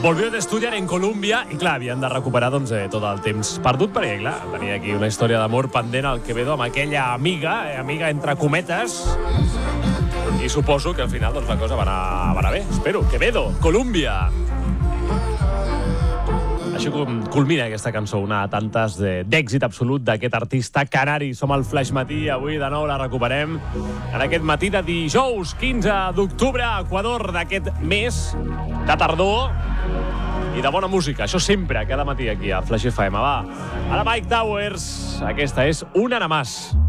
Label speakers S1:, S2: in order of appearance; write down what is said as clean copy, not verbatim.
S1: Volvió de estudiar en Colòmbia i, clar, havien de recuperar tot el temps perdut, perquè, clar, tenia aquí una història d'amor pendent al Quevedo amb aquella amiga entre cometes, i suposo que al final la cosa va anar bé. Espero. Quevedo, Colòmbia. Així culmina aquesta cançó, una de tantes d'èxit absolut d'aquest artista canari. Som al Flaix Matí, avui de nou la recuperem en aquest matí de dijous 15 d'octubre, Equador d'aquest mes de tardor i de bona música. Això sempre, cada matí aquí a Flaix FM. Va, ara Mike Towers, aquesta és Una nada más.